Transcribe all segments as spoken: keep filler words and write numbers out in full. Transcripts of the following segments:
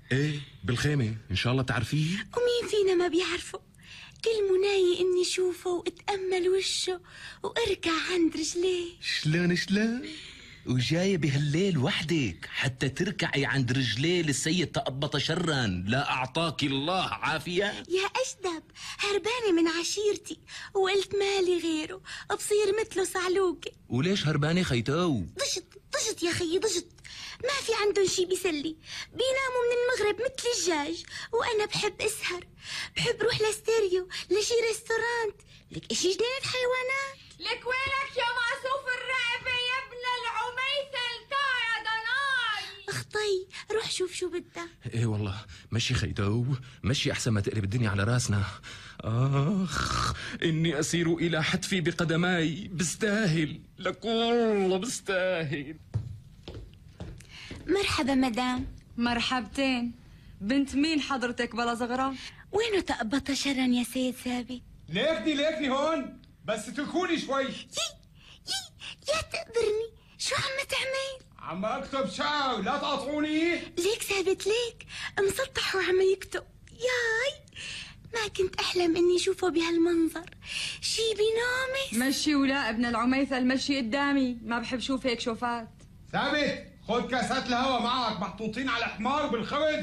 ايه بالخيمة ان شاء الله تعرفيه. ومين فينا ما بيعرفه؟ كل مناي اني اشوفه واتأمل وشه واركع عند رجليه. شلون شلون وجاية بهالليل وحدك حتى تركعي عند رجليه للسيد تأبط شرا، لا أعطاك الله عافية. يا أجدب، هربانة من عشيرتي وقلت مالي غيره بصير مثله صعلوكة. وليش هربانة خيتو؟ ضجت ضجت يا خيي ضجت، ما في عندهم شي بيسلي، بيناموا من المغرب مثل الدجاج، وأنا بحب أسهر، بحب روح لستيريو لشي ريستورانت، لك إشي جنينة حيوانات. لك وينك يا معصوف الرقبة يا ابن العميثل؟ تعا يا ضناي. اخطي روح شوف شو بدها. ايه والله مشي خيتو مشي احسن ما تقلب الدنيا على راسنا. اخ اني اسير الى حتفي بقدماي، بستاهل لك والله بستاهل. مرحبا مدام. مرحبتين. بنت مين حضرتك بلا زغرة؟ وينه تقبط شرا يا سيد ثابت؟ ليكني ليكني هون بس تركوني شوي. يي يي يا تقبرني، شو عم تعمل؟ عم اكتب شعر لا تقاطعوني. ليك ثابت ليك مسطح وعم يكتب. ياي ما كنت احلم اني اشوفه بهالمنظر، شي بنومس. مشي ولا ابن العميثل مشي قدامي، ما بحب شوف هيك شوفات. ثابت خد كاسات الهوا معك، محطوطين على حمار بالخرج.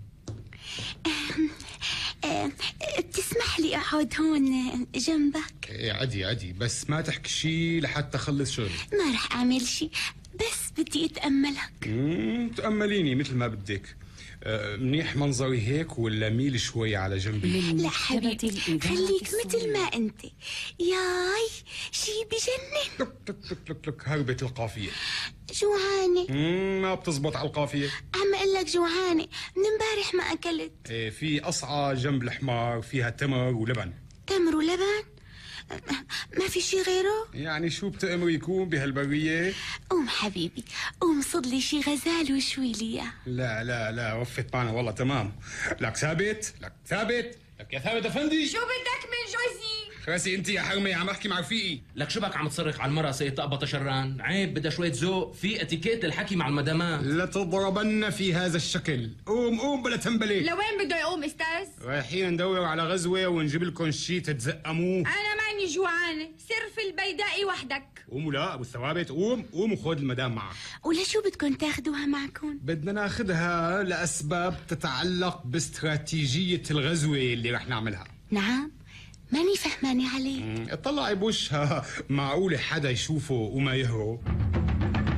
بتسمح لي اقعد هون جنبك؟ ايه عدي عدي، بس ما تحكي شي لحتى اخلص شغلي. ما رح اعمل شي، بس بدي اتأملك. امم تأمليني مثل ما بدك. أه منيح منظري هيك ولا ميل شوي على جنبي؟ لا حبيبي خليك مثل ما انت. ياي شي بجنن. لك لك لك لك لك هربت القافية. جوعانة. امم ما بتزبط على القافية. عم اقول لك جوعانة، من امبارح ما اكلت. ايه في قصعة جنب الحمار فيها تمر ولبن. تمر ولبن؟ ما في شي غيره؟ يعني شو بتأمر يكون بهالبرية؟ قوم حبيبي قوم صد لي شي غزال وشوي لي اياه. لا لا لا وفت معنا والله تمام. لك ثابت لك ثابت لك يا ثابت افندي. شو بدك من جوزي؟ خاسي انت يا حرمي عم احكي مع رفيقي. لك شو بك عم تصرخ على المرأة سيد تقبط شران؟ عيب بدها شوية ذوق، في اتيكيت للحكي مع المدامات. لا تضربن في هذا الشكل. قوم قوم بلا تنبلي. لوين بده يقوم استاذ؟ رايحين ندور على غزوة ونجيب لكم شي تتزقموه. انا ماني جوعانة، سر في البيداء وحدك. قوموا لا ابو الثوابت قوم قوم وخذ المدام معك. ولشو بدكم تاخدوها معكم؟ بدنا ناخذها لأسباب تتعلق باستراتيجية الغزوة اللي رح نعملها. نعم ماني فهمانة عليه. اطلعي بوشها، معقولة حدا يشوفه وما يهرب؟